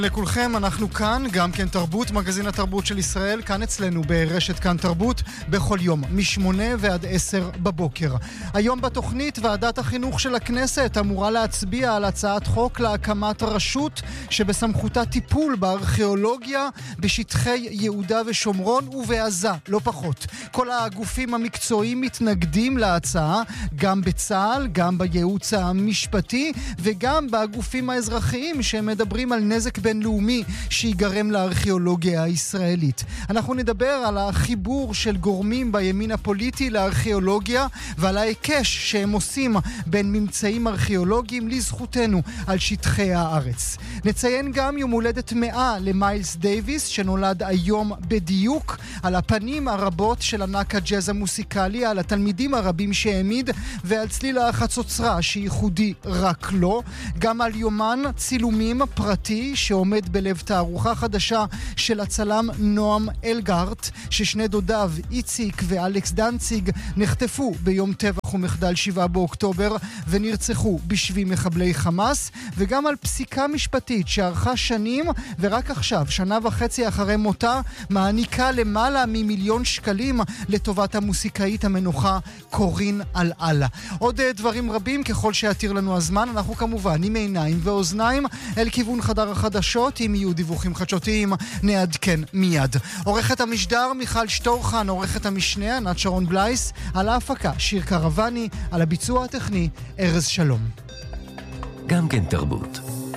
לכולכם, אנחנו כאן, גם כן תרבות, מגזין התרבות של ישראל, כאן אצלנו ברשת כאן תרבות, בכל יום, מ-8 ועד 10 בבוקר. היום בתוכנית, ועדת החינוך של הכנסת אמורה להצביע על הצעת חוק להקמת רשות שבסמכותה טיפול בארכיאולוגיה בשטחי יהודה ושומרון ובעזה, לא פחות. כל הגופים המקצועיים מתנגדים להצעה, גם בצה"ל, גם בייעוץ המשפטי, וגם בגופים האזרחיים שמדברים על נזק בינלאומי שיגרם לארכיאולוגיה הישראלית. אנחנו נדבר על החיבור של גורמים בימין הפוליטי לארכיאולוגיה ועל ההיקש שהם עושים בין ממצאים ארכיאולוגיים לזכותנו על שטחי הארץ. נציין גם יום הולדת 100 למיילס דייוויס שנולד היום בדיוק, על הפנים הרבות של ענק הג'אז המוסיקלי, על התלמידים הרבים שהעמיד ועל צליל החצוצרה שייחודי רק לו, גם על יומן צילומים פרטי שעומד בלב תערוכה חדשה של הצלם נועם אלגרט, ששני דודיו איציק ואלכס דנציג נחטפו ביום טבח ומחדל 7 באוקטובר ונרצחו בשבי מחבלי חמאס, וגם על פסיקה משפטית שערכה שנים ורק עכשיו, 1.5 אחרי מותה, מעניקה למעלה מ1,000,000 שקלים לטובת המוסיקאית המנוחה קורין אלעלה. עוד דברים רבים ככל שיתיר לנו הזמן, אנחנו כמובן עם עיניים ואוזניים אל כיוון חדר החדשות, אם יהיו דיווחים חדשותיים נעדכן מיד. עורכת המשדר מיכל שטורחן, עורכת המשנה ענת שרון בלייס, על ההפקה שיר קרבני, על הביצוע הטכני ארז שלום. גם כן תרבות.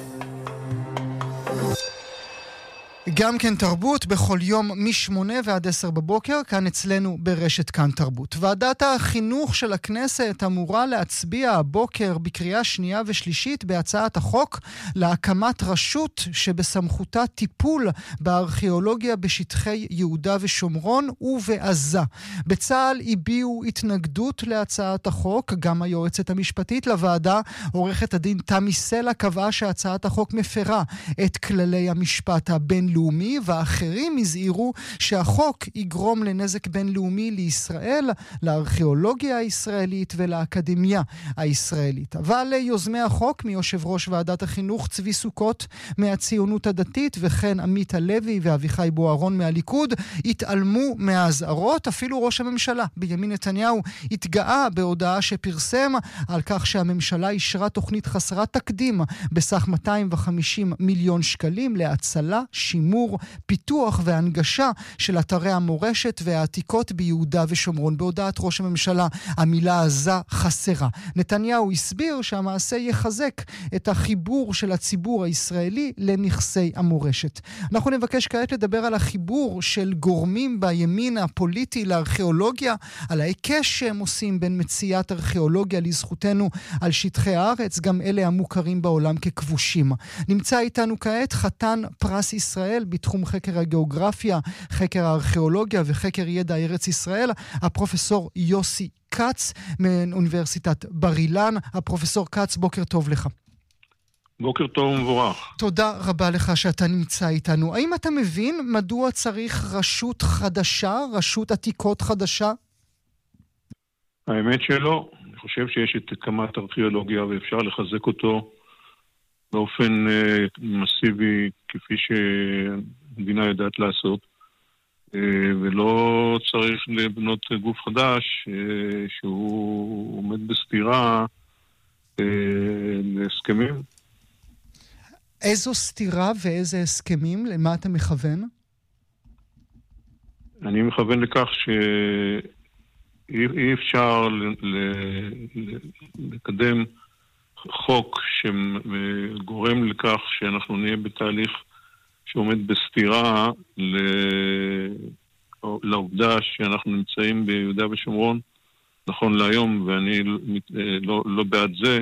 גם כן תרבות בכל יום מ-8 ועד 10 בבוקר, כאן אצלנו ברשת כאן תרבות. ועדת החינוך של הכנסת אמורה להצביע הבוקר בקריאה שנייה ושלישית בהצעת החוק להקמת רשות שבסמכותה טיפול בארכיאולוגיה בשטחי יהודה ושומרון ובעזה. בצה"ל הביעו התנגדות להצעת החוק, גם היועצת המשפטית לוועדה, עורכת הדין תמי סלע, קבעה שהצעת החוק מפרה את כללי המשפט הבינלאומי, ואחרים הזהירו שהחוק יגרום לנזק בינלאומי לישראל, לארכיאולוגיה הישראלית ולאקדמיה הישראלית. אבל יוזמי החוק, מיושב ראש ועדת החינוך צבי סוכות מהציונות הדתית וכן עמית הלוי ואביחי בוארון מהליכוד, התעלמו מהאזהרות. אפילו ראש הממשלה בנימין נתניהו התגאה בהודעה שפרסם על כך שהממשלה אישרה תוכנית חסרת תקדים בסך 250 מיליון שקלים להצלה, שימור, פיתוח והנגשה של אתרי המורשת והעתיקות ביהודה ושומרון. בהודעת ראש הממשלה המילה עזה חסרה. נתניהו הסביר שהמעשה יחזק את החיבור של הציבור הישראלי לנכסי המורשת. אנחנו נבקש כעת לדבר על החיבור של גורמים בימין הפוליטי לארכיאולוגיה, על ההיקש שהם עושים בין מציאת ארכיאולוגיה לזכותנו על שטחי הארץ, גם אלה המוכרים בעולם ככבושים. נמצא איתנו כעת חתן פרס ישראל בתחום חקר הגיאוגרפיה, חקר הארכיאולוגיה וחקר ידע ארץ ישראל, הפרופסור יוסי קץ מאוניברסיטת בר אילן. הפרופסור קץ, בוקר טוב לך. בוקר טוב ומבורך. תודה רבה לך שאתה נמצא איתנו. האם אתה מבין מדוע צריך רשות חדשה, רשות עתיקות חדשה? האמת שלא. אני חושב שיש את הקמת ארכיאולוגיה ואפשר לחזק אותו באופן מסיבי כפי שהמדינה יודעת לעשות, ולא צריך לבנות גוף חדש שהוא עומד בסתירה להסכמים. איזו סתירה ואיזה הסכמים? למה אתה מכוון? אני מכוון לכך שאי אפשר לקדם חוק שגורם לכך שאנחנו נהיה בתהליך שעומד בסתירה לעובדה שאנחנו נמצאים ביהודה ושומרון נכון להיום, ואני לא בעד זה,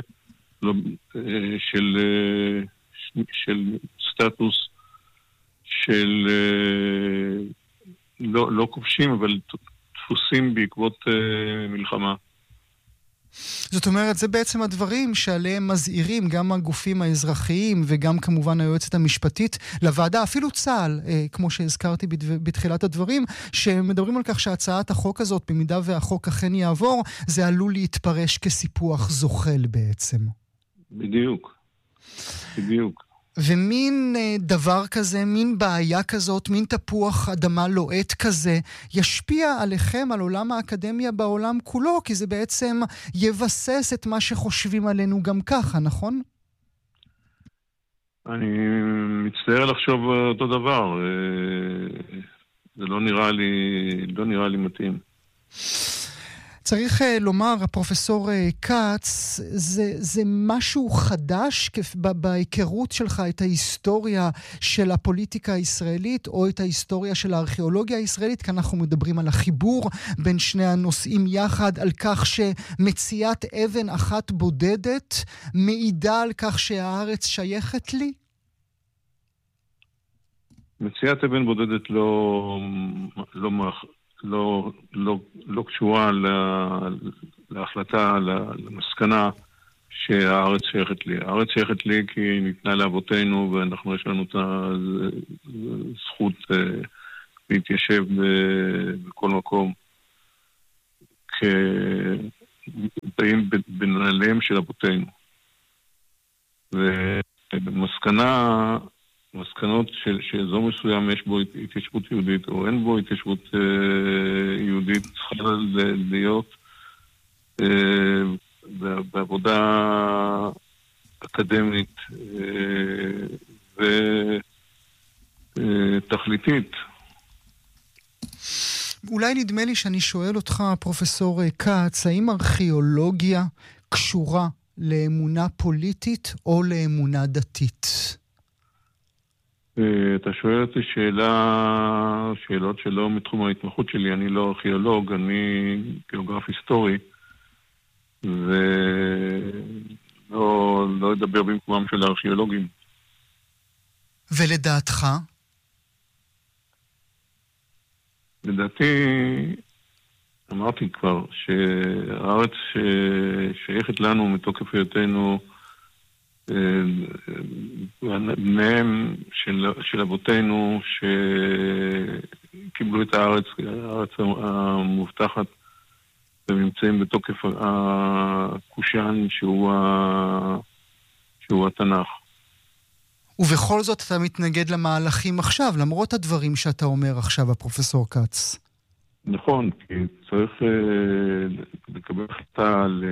של סטטוס של לא כובשים אבל דפוסים בעקבות מלחמה. זאת אומרת, זה בעצם הדברים שעליהם מזהירים גם הגופים האזרחיים וגם כמובן היועצת המשפטית לוועדה, אפילו צה"ל, כמו שהזכרתי בתחילת הדברים, שמדברים על כך שהצעת החוק הזאת, במידה והחוק אכן יעבור, זה עלול להתפרש כסיפוח זוחל בעצם. בדיוק. ומין דבר כזה, מין בעיה כזאת, מין תפוח אדמה לוהט כזה, ישפיע עליכם, על עולם האקדמיה בעולם כולו, כי זה בעצם יבסס את מה שחושבים עלינו גם ככה, נכון? אני מצטער לחשוב אותו דבר. זה לא נראה לי מתאים. צריך לומר, הפרופסור קאץ, זה משהו חדש בהיכרות שלך את ההיסטוריה של הפוליטיקה הישראלית, או את ההיסטוריה של הארכיאולוגיה הישראלית, כי אנחנו מדברים על החיבור בין שני הנושאים יחד, על כך שמציאת אבן אחת בודדת מעידה על כך שהארץ שייכת לי? מציאת אבן בודדת לא קשורה להחלטה, למסקנה שהארץ שייכת לי. הארץ שייכת לי כי היא ניתנה לאבותינו, ואנחנו יש לנו את הזכות להתיישב בכל מקום כבאים בנעליהם של אבותינו. מסקנות שאזור מסוים יש בו התיישבות יהודית או אין בו התיישבות יהודית, צריכה להיות בעבודה אקדמית ותכליתית. אולי נדמה לי שאני שואל אותך, פרופסור קאץ, האם ארכיאולוגיה קשורה לאמונה פוליטית או לאמונה דתית? אתה שואל אותי שאלות שלא מתחום ההתמחות שלי. אני לא ארכיאולוג, אני גיאוגרף היסטורי, ולא אדבר במקומם של הארכיאולוגים. ולדעתך? לדעתי, אמרתי כבר, שהארץ שייכת לנו מתוקף היותנו בניהם של אבותינו שקיבלו את הארץ המובטחת ונמצאים בתוקף הקושאן שהוא התנ"ך. ובכל זאת אתה מתנגד למהלכים עכשיו, למרות הדברים שאתה אומר עכשיו, הפרופסור קאץ. נכון, כי צריך לקבל החלטה על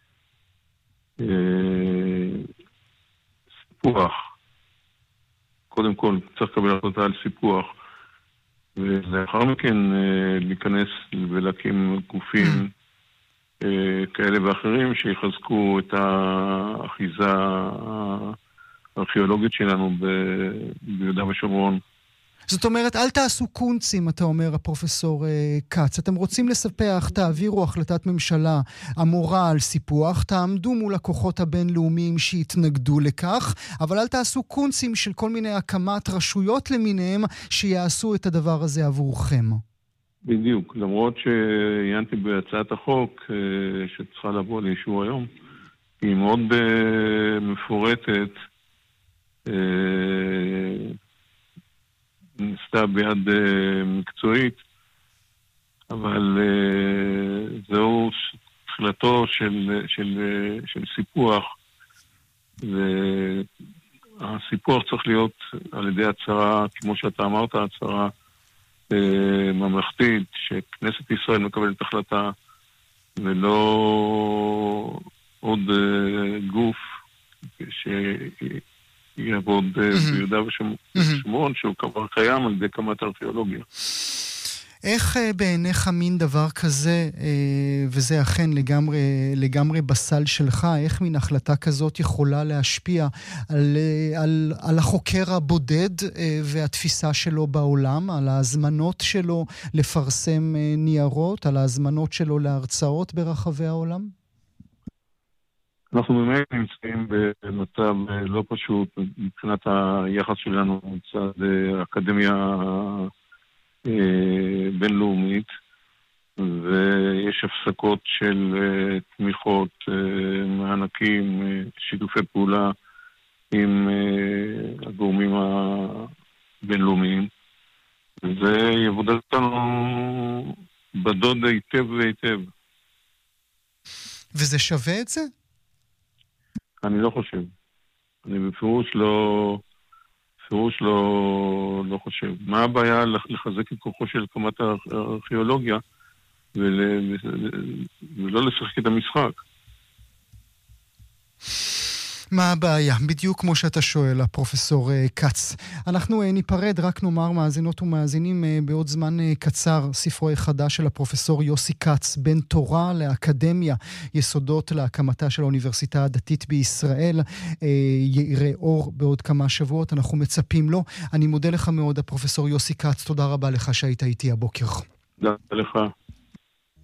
סיפוח. קודם כל צריך לקבל החלטה על סיפוח, ולאחר מכן להיכנס ולהקים גופים כאלה ואחרים שיחזקו את האחיזה הארכיאולוגית שלנו ביהודה ושומרון. זאת אומרת, אל תעשו קונצים, אתה אומר, הפרופסור קאץ. אתם רוצים לספח, תעבירו החלטת ממשלה המורה על סיפוח, תעמדו מול הכוחות הבינלאומיים שהתנגדו לכך, אבל אל תעשו קונצים של כל מיני הקמת רשויות למיניהם שיעשו את הדבר הזה עבורכם. בדיוק, למרות שעיינתי בהצעת החוק שצריכה לבוא לאישור היום, היא מאוד מפורטת, נסתה ביד מקצועית, אבל זהו תחילתו של סיפוח, והסיפוח צריך להיות על ידי הצהרה, כמו שאתה אמרת, הצהרה ממלכתית, שכנסת ישראל מקבלת החלטה, ולא עוד גוף שיעבוד ביהודה ושומרון, שהוא כבר קיים על ידי קמת ארכיאולוגיה. איך בעיניך מין דבר כזה, וזה אכן לגמרי בסל שלך, איך מין החלטה כזאת יכולה להשפיע על החוקר הבודד והתפיסה שלו בעולם, על ההזמנות שלו לפרסם ניירות, על ההזמנות שלו להרצאות ברחבי העולם? אנחנו באמת נמצאים במצב לא פשוט מבחינת היחס שלנו מצד האקדמיה בינלאומית, ויש הפסקות של תמיכות, מענקים, שיתופי פעולה עם הגורמים הבינלאומיים, וזה יבודד אותנו בדוד היטב והיטב. וזה שווה את זה? אני לא חושב. אני בפירוש לא פירוש לא חושב. מה הבעיה לחזק את כוחו של קמ"ט הארכיאולוגיה ולא לשחק את המשחק? מה הבעיה? בדיוק כמו שאתה שואל, הפרופסור קץ. אנחנו ניפרד, רק נאמר מאזינות ומאזינים, בעוד זמן קצר, ספרו החדש של הפרופסור יוסי קץ, בין תורה לאקדמיה, יסודות להקמתה של האוניברסיטה הדתית בישראל, יראה אור בעוד כמה שבועות, אנחנו מצפים לו. אני מודה לך מאוד, הפרופסור יוסי קץ, תודה רבה לך שהיית איתי הבוקר. תודה לך.